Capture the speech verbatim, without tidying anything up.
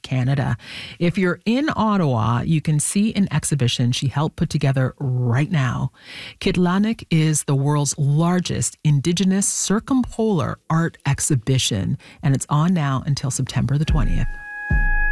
Canada. If you're in Ottawa, you can see an exhibition she helped put together right now. Kitlanik is the world's largest Indigenous circumpolar art exhibition, and it's on now until September the twentieth.